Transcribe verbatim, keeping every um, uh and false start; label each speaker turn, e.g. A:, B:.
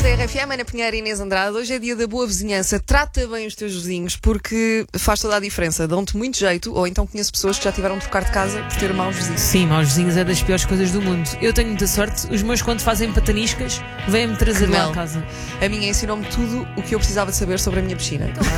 A: R F M, Ana Pinheiro e Inês Andrade. Hoje é dia da boa vizinhança. Trata bem os teus vizinhos, porque faz toda a diferença. Dão-te muito jeito, ou então conheço pessoas que já tiveram de trocar de casa por ter maus vizinhos.
B: Sim, maus vizinhos é das piores coisas do mundo. Eu tenho muita sorte. Os meus, quando fazem pataniscas, vêm-me trazer lá a casa.
A: A minha ensinou-me tudo o que eu precisava de saber sobre a minha piscina.